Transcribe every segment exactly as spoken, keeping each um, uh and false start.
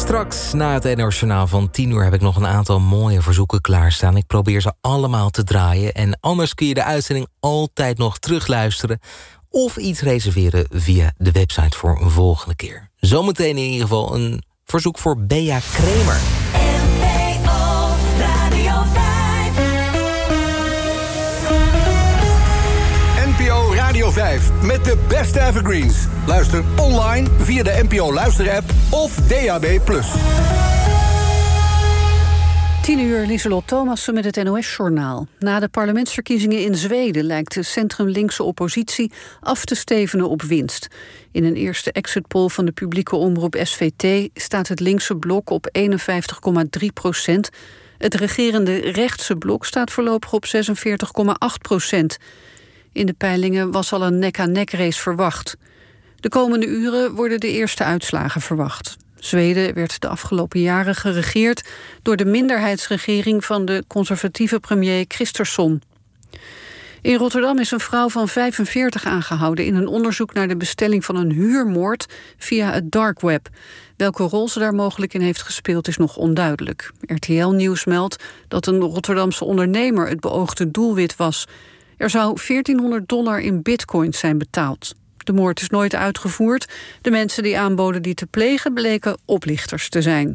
Straks na het N O S-journaal van tien uur heb ik nog een aantal mooie verzoeken klaarstaan. Ik probeer ze allemaal te draaien. En anders kun je de uitzending altijd nog terugluisteren of iets reserveren via de website voor een volgende keer. Zometeen in ieder geval een verzoek voor Bea Kramer. N P O Radio vijf. N P O Radio vijf met de beste evergreens. Luister online via de N P O Luister-app of D A B plus. tien uur, Lieselot Thomassen met het N O S-journaal. Na de parlementsverkiezingen in Zweden lijkt de centrum-linkse oppositie af te stevenen op winst. In een eerste exitpoll van de publieke omroep S V T staat het linkse blok op eenenvijftig komma drie procent. Het regerende rechtse blok staat voorlopig op zesenveertig komma acht procent. In de peilingen was al een nek-aan-nek race verwacht. De komende uren worden de eerste uitslagen verwacht. Zweden werd de afgelopen jaren geregeerd door de minderheidsregering van de conservatieve premier Kristersson. In Rotterdam is een vrouw van vijfenveertig aangehouden in een onderzoek naar de bestelling van een huurmoord via het dark web. Welke rol ze daar mogelijk in heeft gespeeld is nog onduidelijk. R T L Nieuws meldt dat een Rotterdamse ondernemer het beoogde doelwit was. Er zou veertienhonderd dollar in bitcoins zijn betaald. De moord is nooit uitgevoerd. De mensen die aanboden die te plegen bleken oplichters te zijn.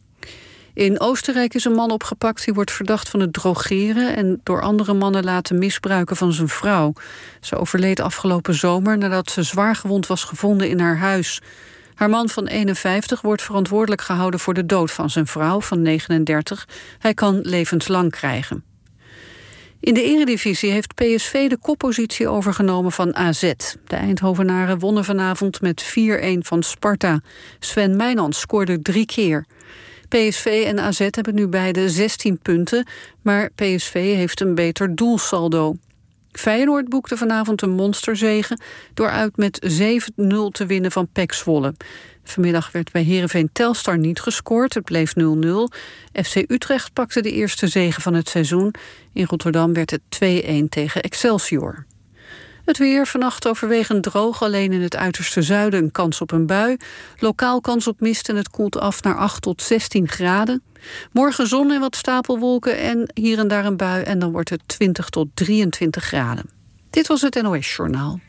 In Oostenrijk is een man opgepakt die wordt verdacht van het drogeren en door andere mannen laten misbruiken van zijn vrouw. Ze overleed afgelopen zomer nadat ze zwaargewond was gevonden in haar huis. Haar man van eenenvijftig wordt verantwoordelijk gehouden voor de dood van zijn vrouw van negenendertig. Hij kan levenslang krijgen. In de eredivisie heeft P S V de koppositie overgenomen van A Z. De Eindhovenaren wonnen vanavond met vier-een van Sparta. Sven Meijnans scoorde drie keer. P S V en A Z hebben nu beide zestien punten, maar P S V heeft een beter doelsaldo. Feyenoord boekte vanavond een monsterzege door uit met zeven nul te winnen van P E C Zwolle. Vanmiddag werd bij Heerenveen Telstar niet gescoord, het bleef nul nul. F C Utrecht pakte de eerste zege van het seizoen. In Rotterdam werd het twee-een tegen Excelsior. Het weer, vannacht overwegend droog, alleen in het uiterste zuiden een kans op een bui. Lokaal kans op mist en het koelt af naar acht tot zestien graden. Morgen zon en wat stapelwolken en hier en daar een bui en dan wordt het twintig tot drieëntwintig graden. Dit was het N O S-journaal.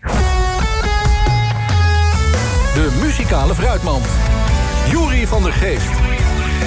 De muzikale fruitmand. Joeri van der Geest.